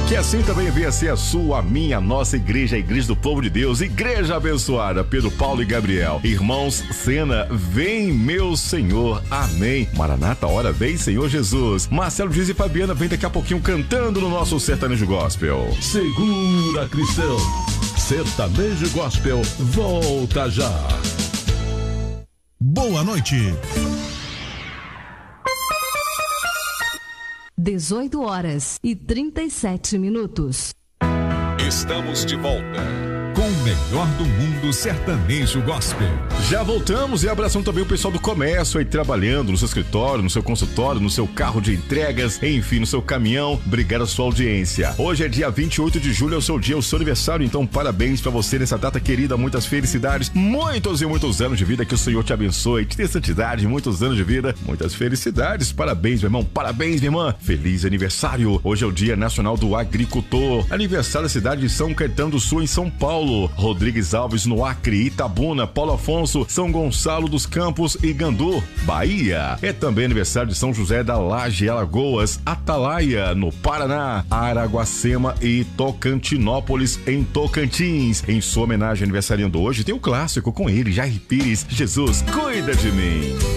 Que assim também venha ser a sua, a minha, a nossa igreja, a igreja do povo de Deus, igreja abençoada, Pedro, Paulo e Gabriel. Irmãos, cena, vem meu Senhor, amém. Maranata, hora vem Senhor Jesus. Marcelo Dias e Fabiana vem daqui a pouquinho cantando no nosso Sertanejo Gospel. Segura, cristão. Sertanejo Gospel volta já. Boa noite. 18h37. Estamos de volta com o melhor do mundo sertanejo gospel. Já voltamos e abraçando também o pessoal do comércio aí trabalhando no seu escritório, no seu consultório, no seu carro de entregas, enfim, no seu caminhão. Obrigado a sua audiência. Hoje é dia 28 de julho, é o seu dia, é o seu aniversário, então parabéns pra você nessa data querida, muitas felicidades, muitos e muitos anos de vida, que o Senhor te abençoe, te dê santidade, muitos anos de vida, muitas felicidades. Parabéns, meu irmão, parabéns, minha irmã. Feliz aniversário. Hoje é o Dia Nacional do Agricultor. Aniversário da cidade de São Caetano do Sul, em São Paulo. Rodrigues Alves no Acre, Itabuna, Paulo Afonso, São Gonçalo dos Campos e Gandu, Bahia. É também aniversário de São José da Laje, Alagoas, Atalaia, no Paraná, Araguacema e Tocantinópolis, em Tocantins. Em sua homenagem aniversariando hoje, tem o clássico com ele, Jair Pires, Jesus, cuida de mim.